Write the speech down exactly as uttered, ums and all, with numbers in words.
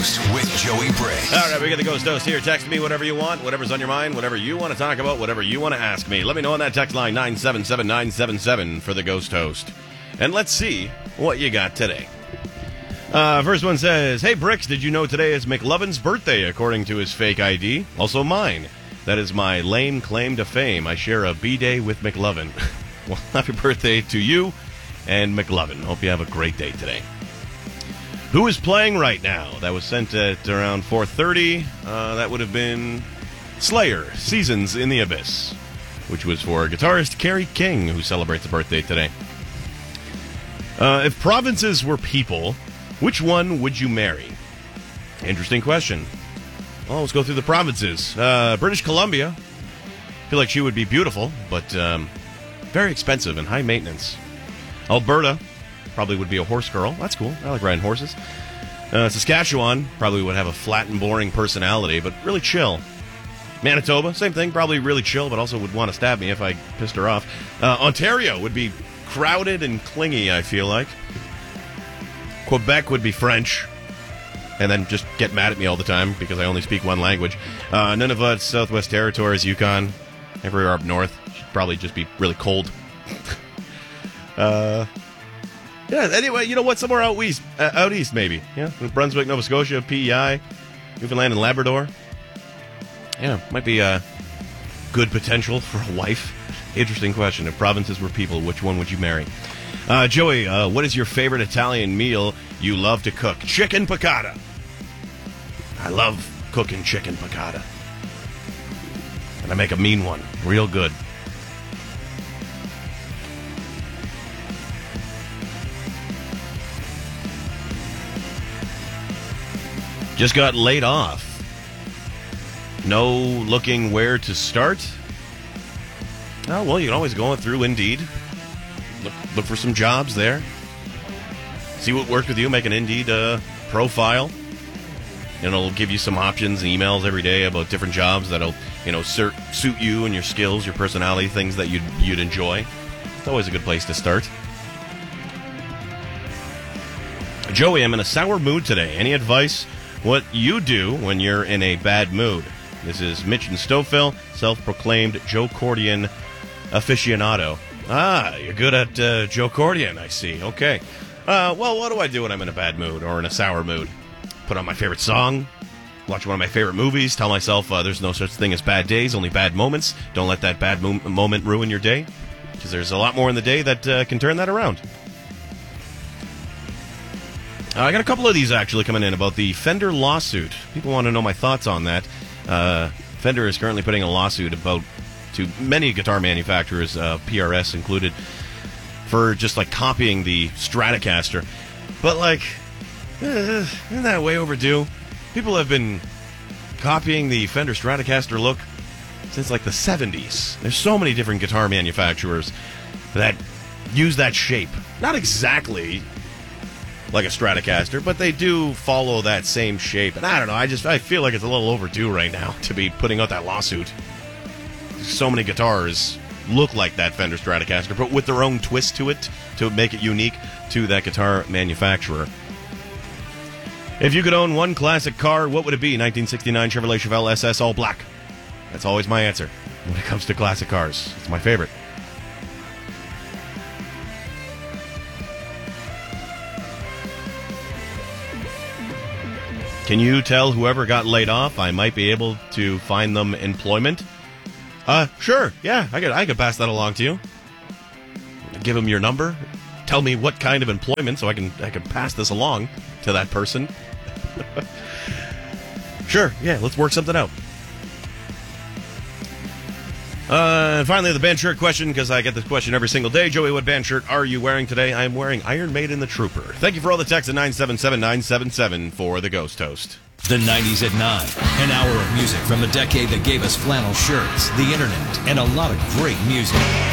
Toast with Joey Briggs. All right, we got the Ghost Toast here. Text me whatever you want, whatever's on your mind, whatever you want to talk about, whatever you want to ask me. Let me know on that text line, nine seven seven nine seven seven for the Ghost Toast. And let's see what you got today. Uh, first one says, hey, Bricks, did you know today is McLovin's birthday, according to his fake I D? Also mine. That is my lame claim to fame. I share a B-day with McLovin. Well, happy birthday to you and McLovin. Hope you have a great day today. Who is playing right now? That was sent at around four thirty. Uh, that would have been Slayer, Seasons in the Abyss, which was for guitarist Kerry King, who celebrates a birthday today. Uh, if provinces were people, which one would you marry? Interesting question. Well, let's go through the provinces. Uh, British Columbia. I feel like she would be beautiful, but um, very expensive and high maintenance. Alberta. Probably would be a horse girl. That's cool. I like riding horses. Uh, Saskatchewan probably would have a flat and boring personality, but really chill. Manitoba, same thing. Probably really chill, but also would want to stab me if I pissed her off. Uh, Ontario would be crowded and clingy, I feel like. Quebec would be French, and then just get mad at me all the time because I only speak one language. Uh, Nunavut, Southwest Territories, Yukon, everywhere up north. Should probably just be really cold. uh... Yeah, anyway, you know what? Somewhere out east, uh, out east maybe. Yeah, New Brunswick, Nova Scotia, P E I, Newfoundland and Labrador. Yeah, might be a good potential for a wife. Interesting question. If provinces were people, which one would you marry? Uh, Joey, uh, what is your favorite Italian meal you love to cook? Chicken piccata. I love cooking chicken piccata. And I make a mean one. Real good. Just got laid off. No looking where to start? Oh, well, you can always go through Indeed. Look, look for some jobs there. See what works with you. Make an Indeed uh, profile. And it'll give you some options and emails every day about different jobs that'll, you know, suit you and your skills, your personality, things that you'd, you'd enjoy. It's always a good place to start. Joey, I'm in a sour mood today. Any advice? What you do when you're in a bad mood. This is Mitch and Stouffville, self-proclaimed Joe Cordian aficionado. Ah, you're good at uh, Joe Cordian, I see. Okay. Uh, well, what do I do when I'm in a bad mood or in a sour mood? Put on my favorite song, watch one of my favorite movies, tell myself uh, there's no such thing as bad days, only bad moments. Don't let that bad mo- moment ruin your day, because there's a lot more in the day that uh, can turn that around. Uh, I got a couple of these actually coming in about the Fender lawsuit. People want to know my thoughts on that. Uh, Fender is currently putting a lawsuit about to many guitar manufacturers, uh, P R S included, for just like copying the Stratocaster. But like, uh, isn't that way overdue? People have been copying the Fender Stratocaster look since like the seventies. There's so many different guitar manufacturers that use that shape. Not exactly like a Stratocaster, but they do follow that same shape. And I don't know, I just I feel like it's a little overdue right now to be putting out that lawsuit. So many guitars look like that Fender Stratocaster, but with their own twist to it to make it unique to that guitar manufacturer. If you could own one classic car, what would it be? nineteen sixty-nine Chevrolet Chevelle S S all black. That's always my answer when it comes to classic cars. It's my favorite. Can you tell whoever got laid off I might be able to find them employment? Uh, sure. Yeah, I could I could pass that along to you. Give them your number. Tell me what kind of employment so I can I can pass this along to that person. Sure. Yeah, let's work something out. Uh, and finally, the band shirt question, because I get this question every single day. Joey, what band shirt are you wearing today? I am wearing Iron Maiden the Trooper. Thank you for all the texts at nine seven seven nine seven seven for the Ghost Toast. The nineties at nine. An hour of music from the decade that gave us flannel shirts, the internet, and a lot of great music.